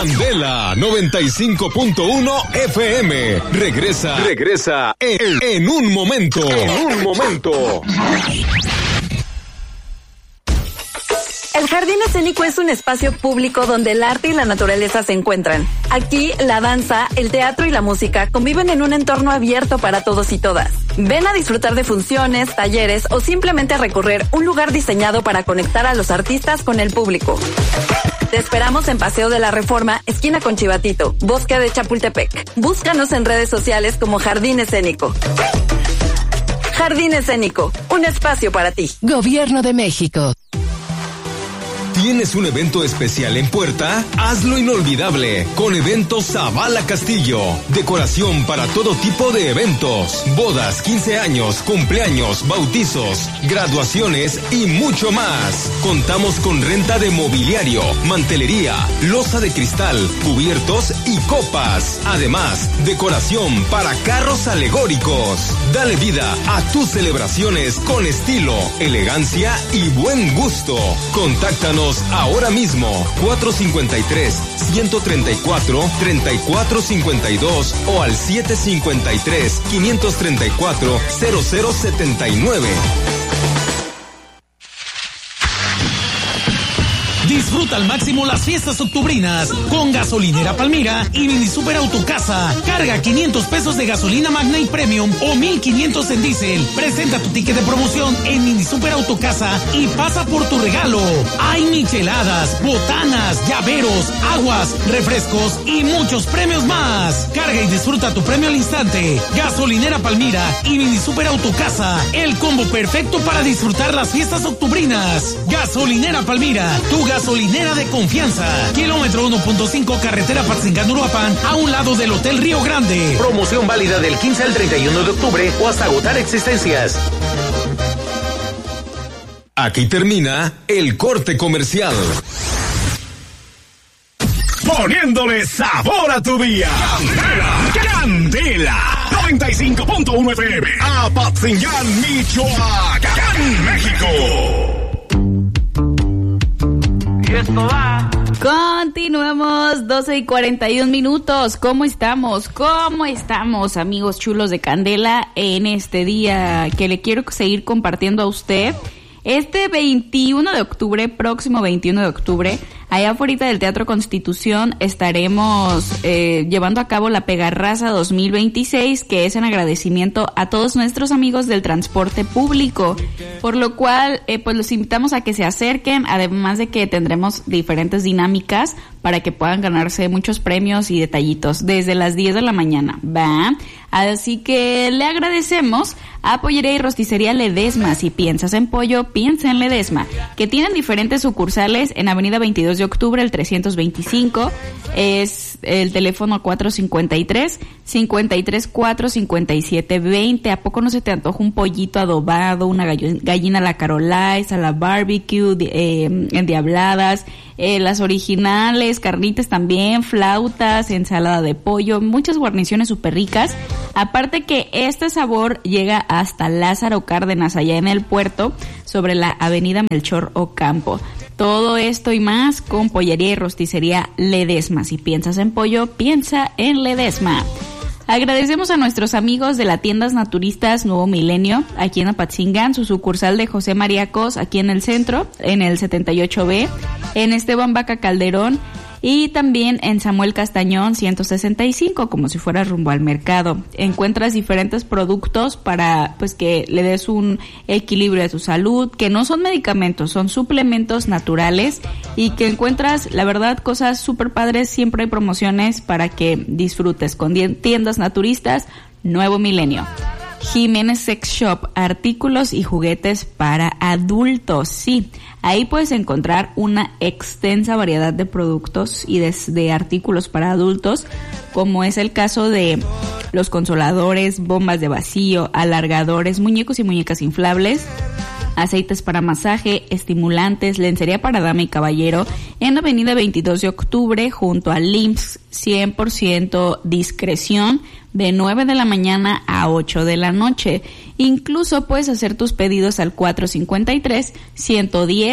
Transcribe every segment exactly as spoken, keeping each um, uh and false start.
Candela noventa y cinco punto uno F M. Regresa, regresa en, en un momento. En un momento. El Jardín Escénico es un espacio público donde el arte y la naturaleza se encuentran. Aquí, la danza, el teatro y la música conviven en un entorno abierto para todos y todas. Ven a disfrutar de funciones, talleres o simplemente a recorrer un lugar diseñado para conectar a los artistas con el público. Te esperamos en Paseo de la Reforma, esquina con Chivatito, Bosque de Chapultepec. Búscanos en redes sociales como Jardín Escénico. Jardín Escénico, un espacio para ti. Gobierno de México. ¿Tienes un evento especial en puerta? Hazlo inolvidable con Eventos Zavala Castillo. Decoración para todo tipo de eventos. Bodas, quince años, cumpleaños, bautizos, graduaciones y mucho más. Contamos con renta de mobiliario, mantelería, loza de cristal, cubiertos y copas. Además, decoración para carros alegóricos. Dale vida a tus celebraciones con estilo, elegancia y buen gusto. Contáctanos ahora mismo. cuatro cinco tres, uno tres cuatro, tres cuatro cinco dos o al siete cinco tres, cinco tres cuatro, cero cero siete nueve. Disfruta al máximo las fiestas octubrinas con Gasolinera Palmira y Mini Super Autocasa. Carga quinientos pesos de gasolina Magna y Premium o mil quinientos en diésel. Presenta tu ticket de promoción en Mini Super Autocasa y pasa por tu regalo. Hay micheladas, botanas, llaveros, aguas, refrescos y muchos premios más. Carga y disfruta tu premio al instante. Gasolinera Palmira y Mini Super Autocasa. El combo perfecto para disfrutar las fiestas octubrinas. Gasolinera Palmira, tu gasolinera de confianza. Kilómetro uno punto cinco, carretera Patzingán-Uruapan, a un lado del Hotel Río Grande. Promoción válida del quince al treinta y uno de octubre o hasta agotar existencias. Aquí termina el corte comercial. Poniéndole sabor a tu día. Candela, Candela, noventa y cinco punto uno F M. Apatzingán, Michoacán, México. Continuamos, doce y cuarenta y un minutos. ¿Cómo estamos? ¿Cómo estamos, amigos chulos de Candela, en este día que le quiero seguir compartiendo a usted? Este veintiuno de octubre, próximo veintiuno de octubre, allá afuera del Teatro Constitución estaremos eh, llevando a cabo la Pegarraza dos mil veintiséis, que es en agradecimiento a todos nuestros amigos del transporte público, por lo cual eh, pues los invitamos a que se acerquen, además de que tendremos diferentes dinámicas para que puedan ganarse muchos premios y detallitos desde las diez de la mañana, ¿va? Así que le agradecemos a Pollería y Rosticería Ledesma. Si piensas en pollo, piensa en Ledesma, que tienen diferentes sucursales en Avenida veintidós de octubre, el trescientos veinticinco, es el teléfono cuatro cinco tres, cinco tres cuatro, cinco siete dos cero. ¿A poco no se te antoja un pollito adobado, una gallo, gallina a la Carolais, a la barbecue, eh, endiabladas, eh, las originales, carnitas también, flautas, ensalada de pollo, muchas guarniciones súper ricas? Aparte que este sabor llega hasta Lázaro Cárdenas, allá en el puerto, sobre la avenida Melchor Ocampo. Todo esto y más con Pollería y Rosticería Ledesma. Si piensas en pollo, piensa en Ledesma. Agradecemos a nuestros amigos de la Tiendas Naturistas Nuevo Milenio, aquí en Apatzingán, su sucursal de José María Cos, aquí en el centro, en el setenta y ocho B, en Esteban Vaca Calderón, y también en Samuel Castañón ciento sesenta y cinco, como si fuera rumbo al mercado. Encuentras diferentes productos para pues que le des un equilibrio a tu salud, que no son medicamentos, son suplementos naturales, y que encuentras, la verdad, cosas súper padres. Siempre hay promociones para que disfrutes con Tiendas Naturistas Nuevo Milenio. Jiménez Sex Shop, artículos y juguetes para adultos. Sí, ahí puedes encontrar una extensa variedad de productos y de, de artículos para adultos, como es el caso de los consoladores, bombas de vacío, alargadores, muñecos y muñecas inflables, aceites para masaje, estimulantes, lencería para dama y caballero, en Avenida veintidós de octubre, junto al I M S S, cien por ciento discreción, de nueve de la mañana a ocho de la noche. Incluso puedes hacer tus pedidos al cuatro cinco tres, uno uno cero,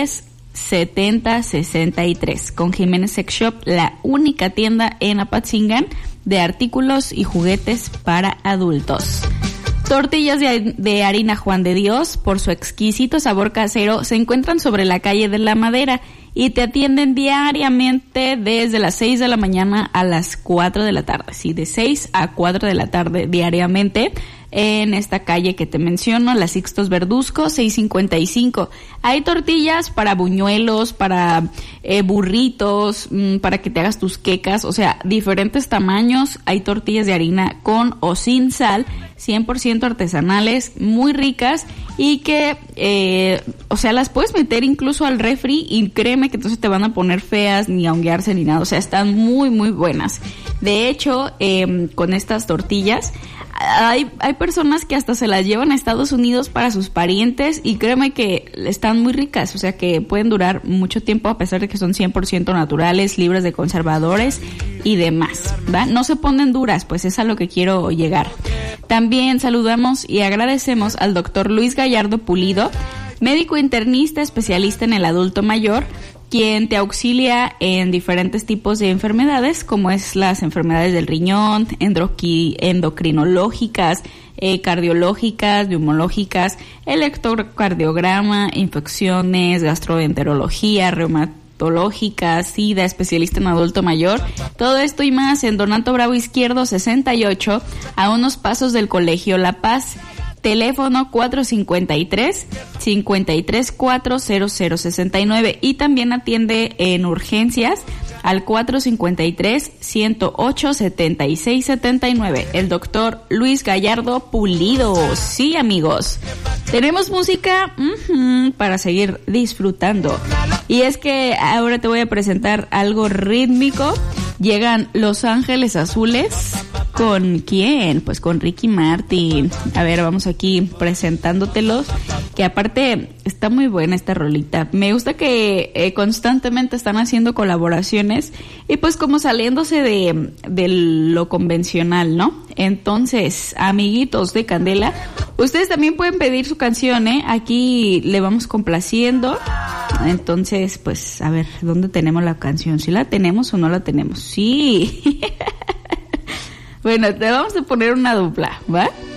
setenta sesenta y tres. Con Jiménez Sex Shop, la única tienda en Apatzingán de artículos y juguetes para adultos. Tortillas de, de harina Juan de Dios, por su exquisito sabor casero, se encuentran sobre la calle de la Madera y te atienden diariamente desde las seis de la mañana a las cuatro de la tarde. Sí, de seis a cuatro de la tarde diariamente en esta calle que te menciono, la Sixtos Verduzco, seiscientos cincuenta y cinco. Hay tortillas para buñuelos, para eh, burritos, mmm, para que te hagas tus quecas, o sea, diferentes tamaños. Hay tortillas de harina con o sin sal, cien por ciento artesanales, muy ricas y que, eh, o sea, las puedes meter incluso al refri y créeme que entonces te van a poner feas, ni a honguearse ni nada, o sea, están muy, muy buenas. De hecho, eh, con estas tortillas, Hay, hay personas que hasta se las llevan a Estados Unidos para sus parientes y créeme que están muy ricas, o sea que pueden durar mucho tiempo a pesar de que son cien por ciento naturales, libres de conservadores y demás, ¿va? No se ponen duras, pues es a lo que quiero llegar. También saludamos y agradecemos al doctor Luis Gallardo Pulido, médico internista especialista en el adulto mayor, quien te auxilia en diferentes tipos de enfermedades, como es las enfermedades del riñón, endroqui, endocrinológicas, eh, cardiológicas, neumológicas, electrocardiograma, infecciones, gastroenterología, reumatológica, SIDA, especialista en adulto mayor. Todo esto y más en Donato Bravo Izquierdo sesenta y ocho, a unos pasos del Colegio La Paz. Teléfono cuatro cinco tres, cinco tres cuatro, cero cero seis nueve y también atiende en urgencias al cuatro cinco tres, ciento ocho, setenta y seis setenta y nueve. El doctor Luis Gallardo Pulido. Sí, amigos. Tenemos música uh-huh, para seguir disfrutando. Y es que ahora te voy a presentar algo rítmico. Llegan Los Ángeles Azules. ¿Con quién? Pues con Ricky Martin. A ver, vamos aquí presentándotelos. Que aparte está muy buena esta rolita. Me gusta que eh, constantemente están haciendo colaboraciones y pues como saliéndose de, de lo convencional, ¿no? Entonces, amiguitos de Candela, ustedes también pueden pedir su canción, ¿eh? Aquí le vamos complaciendo. Entonces, pues, a ver, ¿dónde tenemos la canción? ¿Sí la tenemos o no la tenemos? Sí. Bueno, te vamos a poner una dupla, ¿va?